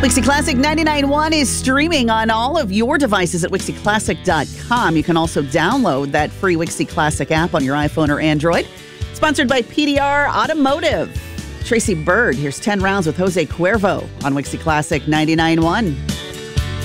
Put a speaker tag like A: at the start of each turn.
A: Wixie Classic 99.1 is streaming on all of your devices at WixieClassic.com. You can also download that free Wixie Classic app on your iPhone or Android. Sponsored by PDR Automotive. Tracy Bird, here's 10 rounds with Jose Cuervo on Wixie Classic 99.1.